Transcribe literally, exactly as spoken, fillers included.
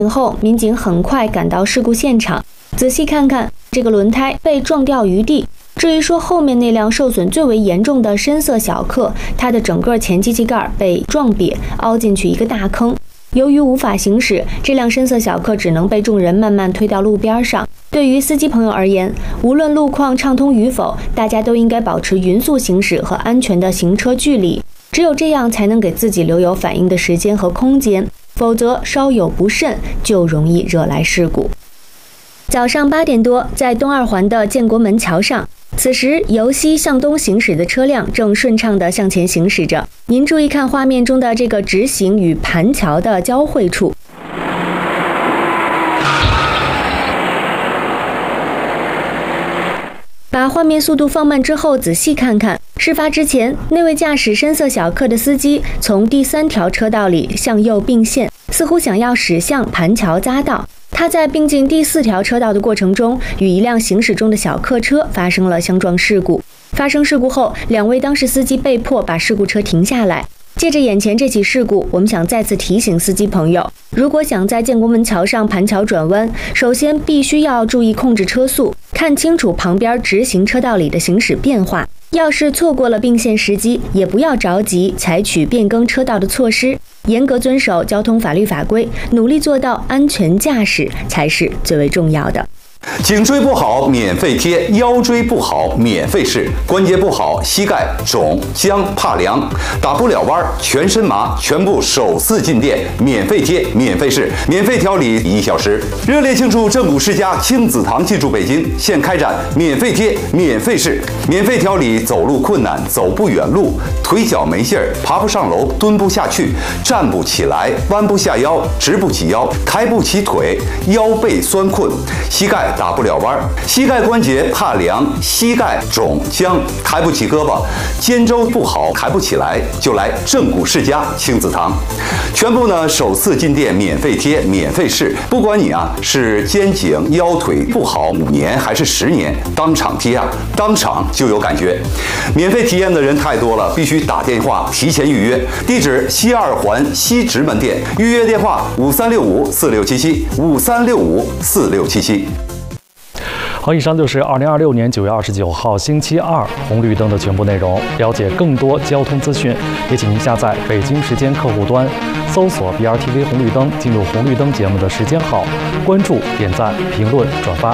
后，民警很快赶到事故现场，仔细看看，这个轮胎被撞掉于地。至于说后面那辆受损最为严重的深色小客，它的整个前机器盖被撞瘪，凹进去一个大坑。由于无法行驶，这辆深色小客只能被众人慢慢推到路边上。对于司机朋友而言，无论路况畅通与否，大家都应该保持匀速行驶和安全的行车距离，只有这样才能给自己留有反应的时间和空间，否则稍有不慎就容易惹来事故。早上八点多，在东二环的建国门桥上，此时由西向东行驶的车辆正顺畅地向前行驶着。您注意看画面中的这个直行与盘桥的交汇处。把画面速度放慢之后，仔细看看，事发之前，那位驾驶深色小客的司机从第三条车道里向右并线，似乎想要驶向盘桥匝道。他在并进第四条车道的过程中，与一辆行驶中的小客车发生了相撞事故。发生事故后，两位当事司机被迫把事故车停下来。借着眼前这起事故，我们想再次提醒司机朋友，如果想在建国门桥上盘桥转弯，首先必须要注意控制车速，看清楚旁边直行车道里的行驶变化。要是错过了并线时机，也不要着急采取变更车道的措施，严格遵守交通法律法规，努力做到安全驾驶才是最为重要的。 颈椎不好免费贴，腰椎不好免费试，关节不好膝盖肿僵怕凉打不了弯全身麻，全部首次进店免费贴免费试，免费调理一小时。热烈庆祝正骨世家亲子堂进驻北京，现开展免费贴免费试，免费调理走路困难走不远路，腿脚没劲儿爬不上楼蹲不下去站不起来弯不下腰直不起腰抬不起腿腰背酸困膝盖打不了弯，膝盖关节怕凉，膝盖肿僵，抬不起胳膊，肩周不好，抬不起来，就来正骨世家亲子堂。全部呢首次进店免费贴，免费试，不管你啊是肩颈腰腿不好五年还是十年，当场贴啊，当场就有感觉。免费体验的人太多了，必须打电话提前预约。地址西二环西直门店，预约电话五三六五四六七七五三六五四六七七。 好，以上就是二零二六年九月二十九号星期二红绿灯的全部内容。了解更多交通资讯，也请您下载北京时间客户端，搜索 B R T V 红绿灯，进入红绿灯节目的时间号，关注、点赞、评论、转发。